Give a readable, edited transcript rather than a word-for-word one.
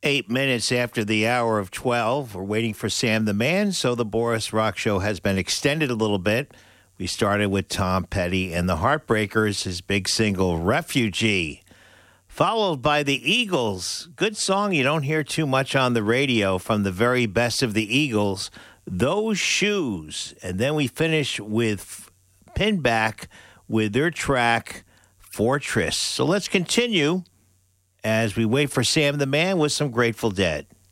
8 minutes after the hour of 12. We're waiting for Sam the Man, so the Boris Rock Show has been extended a little bit. We started with Tom Petty and the Heartbreakers, his big single, Refugee, followed by the Eagles. Good song you don't hear too much on the radio from the very best of the Eagles, Those Shoes. And then we finish with Pinback with their track, Fortress. So let's continue as we wait for Sam the Man with some Grateful Dead.